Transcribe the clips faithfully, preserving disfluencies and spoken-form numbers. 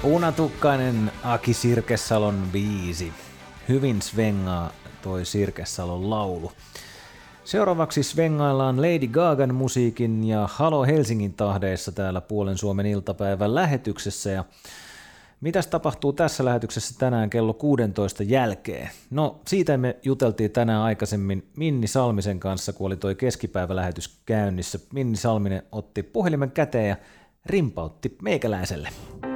Punatukkainen Aki Sirkesalon biisi. Hyvin svengaa toi Sirkesalon laulu. Seuraavaksi svengaillaan Lady Gagan musiikin ja Halo Helsingin tahdeissa täällä Puolen Suomen iltapäivän lähetyksessä. Ja mitäs tapahtuu tässä lähetyksessä tänään kello kuusitoista jälkeen? No siitä me juteltiin tänään aikaisemmin Minni Salmisen kanssa, kun oli toi keskipäivälähetys käynnissä. Minni Salminen otti puhelimen käteen ja rimpautti meikäläiselle.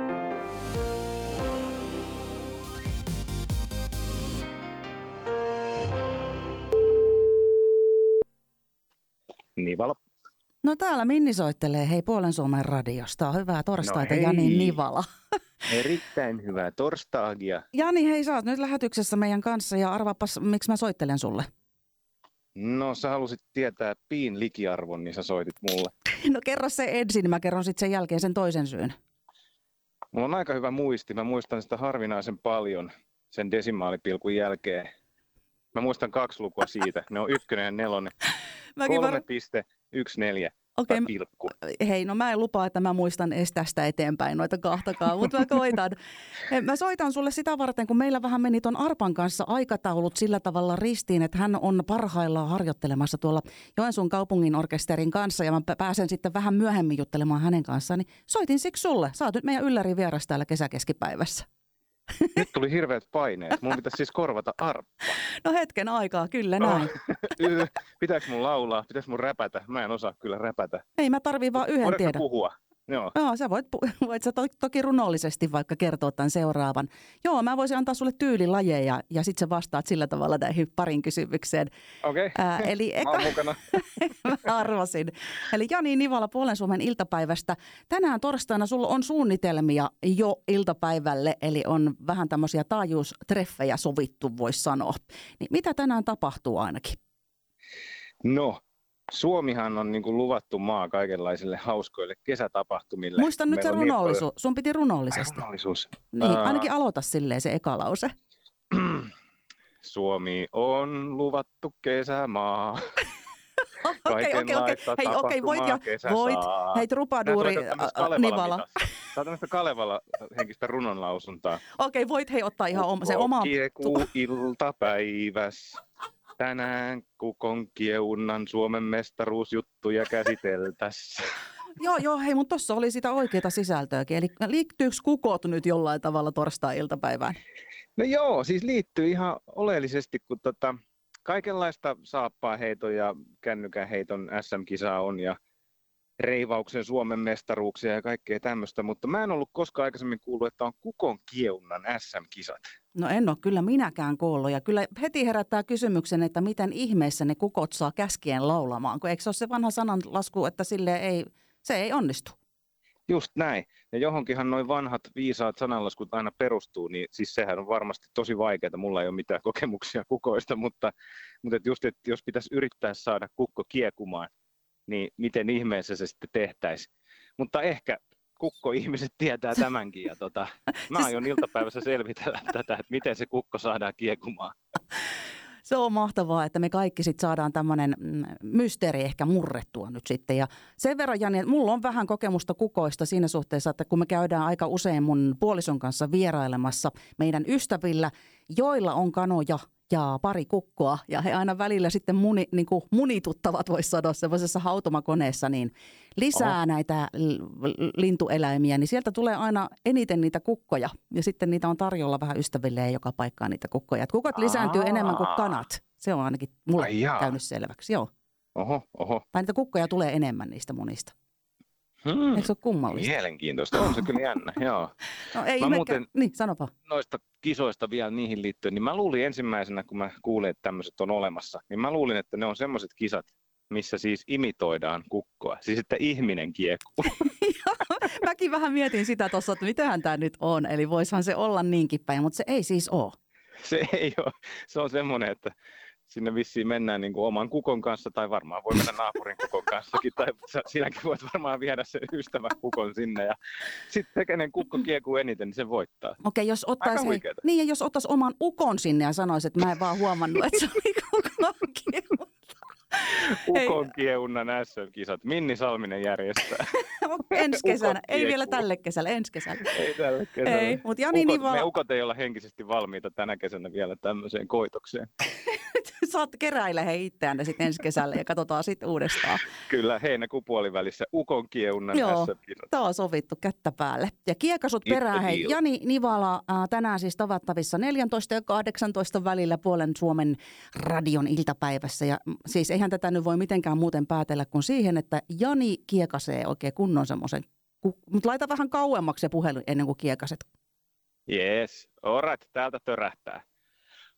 Nivala. No täällä Minni soittelee, hei Puolen Suomen radiosta. Hyvää torstaita, no Jani Nivala. Erittäin hyvää torstaagia. Jani, hei sä oot nyt lähetyksessä meidän kanssa ja arvaapas, miksi mä soittelen sulle? No sä halusit tietää piin likiarvon, niin sä soitit mulle. No kerro se ensin, niin mä kerron sitten sen jälkeen sen toisen syyn. Mulla on aika hyvä muisti, mä muistan sitä harvinaisen paljon sen desimaalipilkun jälkeen. Mä muistan kaksi lukua siitä, ne on ykkönen ja nelonen. kolme pilkku yksi neljä Okei, pilkku. Hei, no mä en lupaa, että mä muistan edes tästä eteenpäin noita kahtakaan, mutta mä koitan. Mä soitan sulle sitä varten, kun meillä vähän meni ton Arpan kanssa aikataulut sillä tavalla ristiin, että hän on parhaillaan harjoittelemassa tuolla Joensuun kaupungin orkesterin kanssa ja mä pääsen sitten vähän myöhemmin juttelemaan hänen kanssaan, niin soitin siksi sulle. Sä oot nyt meidän ylläri vieras täällä kesäkeskipäivässä. Nyt tuli hirveät paineet. Mun pitäisi siis korvata Arppa. No hetken aikaa, kyllä näin. Oh. Pitääkö mun laulaa? Pitääkö mun räpätä? Mä en osaa kyllä räpätä. Ei, mä tarviin vaan yhden tiedon. puhua? Joo. Joo, sä voit, voit sä to, toki runollisesti vaikka kertoa tämän seuraavan. Joo, mä voisin antaa sulle tyylilajeja ja sit sä vastaat sillä tavalla näihin parin kysymykseen. Okei, okay. Eli eka... mä oon mukana. Mä arvasin. Eli Jani Nivala Puolen Suomen iltapäivästä. Tänään torstaina sulla on suunnitelmia jo iltapäivälle, eli on vähän tämmöisiä taajuustreffejä sovittu, voisi sanoa. Niin mitä tänään tapahtuu ainakin? No. Suomihan on niin kuin luvattu maa kaikenlaisille hauskoille kesätapahtumille. Muista nyt se runollisuus. Sun piti runollisesti. Ai, runollisuus. Niin, ainakin aloita silleen se eka lause. Suomi on luvattu kesämaa. Okei, okei, okei. Hei, okei, voit ja voit. Hei, trupaduuri Nivala. Tämä on tämmöistä Kalevala-henkistä runonlausuntaa. Okei, voit hei ottaa ihan oma, se oma... Kiekuu iltapäiväs. Tänään kukon kieunan Suomen mestaruusjuttuja käsiteltässä. Joo, joo, hei, mutta tuossa oli sitä oikeaa sisältöäkin. Eli liittyykö kukot nyt jollain tavalla torstai-iltapäivään? No joo, siis liittyy ihan oleellisesti, kun tota, kaikenlaista saappaa-heiton ja kännykän heiton äs äm-kisaa on ja reivauksen Suomen mestaruuksia ja kaikkea tämmöistä, mutta mä en ollut koskaan aikaisemmin kuullut, että on kukon kieunan äs äm-kisat. No en ole kyllä minäkään kuullut ja kyllä heti herättää kysymyksen, että miten ihmeessä ne kukot saa käskien laulamaan, kun eikö se ole se vanha sananlasku, että sille ei, se ei onnistu? Just näin. Ja johonkinhan noin vanhat viisaat sananlaskut aina perustuu, niin siis sehän on varmasti tosi vaikeaa. Mulla ei ole mitään kokemuksia kukoista, mutta, mutta et just, että jos pitäisi yrittää saada kukko kiekumaan, niin miten ihmeessä se sitten tehtäisiin. Mutta ehkä kukko-ihmiset tietää tämänkin ja tota, mä aion iltapäivässä selvitellä tätä, että miten se kukko saadaan kiekumaan. Se on mahtavaa, että me kaikki sitten saadaan tämmöinen mysteeri ehkä murrettua nyt sitten. Ja sen verran, Jani, että mulla on vähän kokemusta kukoista siinä suhteessa, että kun me käydään aika usein mun puolison kanssa vierailemassa meidän ystävillä, joilla on kanoja ja pari kukkoa, ja he aina välillä sitten muni, niin kuin munituttavat, voisi sanoa, semmoisessa hautomakoneessa, niin lisää Oho. näitä lintueläimiä, niin sieltä tulee aina eniten niitä kukkoja, ja sitten niitä on tarjolla vähän ystäville ja joka paikkaan niitä kukkoja. Et kukot lisääntyy Aa. enemmän kuin kanat, se on ainakin mulle käynyt selväksi, joo. Oho, oho. Tai niitä kukkoja tulee enemmän niistä munista. Hmm. Eikö se ole kummallista? Mielenkiintoista, on se kyllä jännä, joo. No ei muuten, niin sanopa. Noista kisoista vielä niihin liittyen, niin mä luulin ensimmäisenä, kun mä kuulin, että tämmöiset on olemassa, niin mä luulin, että ne on semmoiset kisat, missä siis imitoidaan kukkoa. Siis että ihminen kiekkuu. Mäkin vähän mietin sitä tuossa, että mitähän tämä nyt on. Eli voisihan se olla niinkin päin, mutta se ei siis ole. Se ei ole. Se on semmoinen, että sinne vissiin mennään niin kuin oman kukon kanssa, tai varmaan voi mennä naapurin kukon kanssakin, tai sinäkin voit varmaan viedä sen ystävän kukon sinne, ja sitten kenen kukko kiekuu eniten, niin se voittaa. Okei, jos ottaisi, niin, ja jos ottaisi oman ukon sinne ja sanoisi, että mä en vaan huomannut, että se oli kukon kiekuu. Ukon kiehunnan äs äm-kisat. Minni Salminen järjestää. Ensi kesänä. Ei vielä kiekuu. tälle kesällä, ensi kesällä. Ei tälle kesällä. Ei, mutta Jani ukot, Nivala... Me ukot ei olla henkisesti valmiita tänä kesänä vielä tämmöiseen koitokseen. Saat keräillä he itseänne sitten ensi kesällä ja katsotaan sitten uudestaan. Kyllä, heinäkuun puolivälissä Ukon kiehunnan Joo, äs äm-kisat. tämä on sovittu kättä päälle. Ja kiekasut It's perään. a Hei, deal. Jani Nivala äh, tänään siis tavattavissa neljätoista ja kahdeksantoista välillä puolen Suomen radion iltapäivässä. Ja mm, siis eihän tätä nyt voi mitenkään muuten päätellä kuin siihen, että Jani kiekasee oikein kunnon semmoisen. Mutta laita vähän kauemmaksi se puhelin ennen kuin kiekaset. Jees, alright, täältä törähtää.